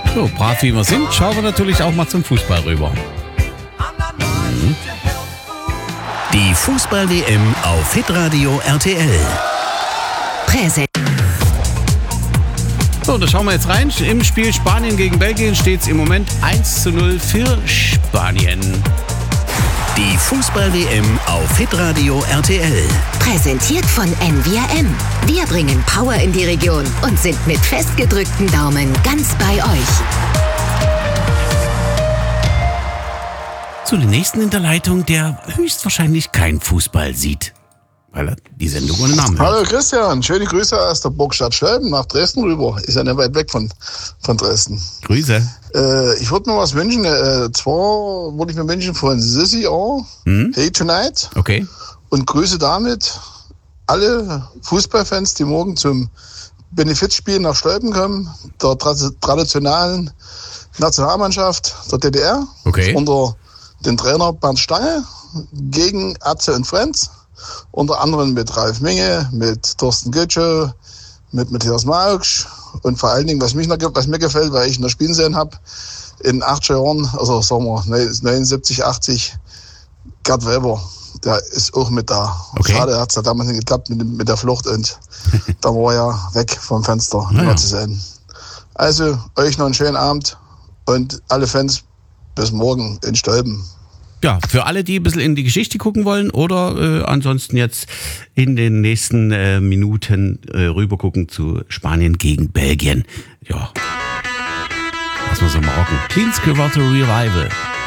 So, brav wie wir sind, schauen wir natürlich auch mal zum Fußball rüber. Die Fußball-WM auf Hitradio RTL. Präsent. So, da schauen wir jetzt rein. Im Spiel Spanien gegen Belgien steht es im Moment 1:0 für Spanien. Die Fußball-WM auf Hitradio RTL. Präsentiert von NVRM. Wir bringen Power in die Region und sind mit festgedrückten Daumen ganz bei euch. So, den nächsten in der Leitung, der höchstwahrscheinlich kein Fußball sieht, weil er die Sendung ohne Namen hört. Hallo Christian, schöne Grüße aus der Burgstadt Schwelben nach Dresden rüber. Ist ja nicht weit weg von Dresden. Grüße. Ich würde mir was wünschen. Zwar würde ich mir wünschen von Sissy auch, Hey Tonight. Okay. Und grüße damit alle Fußballfans, die morgen zum Benefizspiel nach Schwelben kommen, der traditionellen Nationalmannschaft der DDR. Okay. Unter den Trainer Bernd Stange gegen Atze und Friends. Unter anderem mit Ralf Minge, mit Thorsten Götze, mit Matthias Maucksch und vor allen Dingen, was mir gefällt, weil ich in der Spielen sehen habe, in 80er Jahren, also sagen wir 79, 80, Gerd Weber, der ist auch mit da. Okay. Schade, hat es ja damals nicht geklappt mit der Flucht und da war er ja weg vom Fenster, Naja. zu sehen. Also, euch noch einen schönen Abend und alle Fans bis morgen in Stolpen. Ja, für alle, die ein bisschen in die Geschichte gucken wollen oder ansonsten jetzt in den nächsten Minuten rüber gucken zu Spanien gegen Belgien. Ja, lassen wir so mal rocken. Clean Squatter Revival.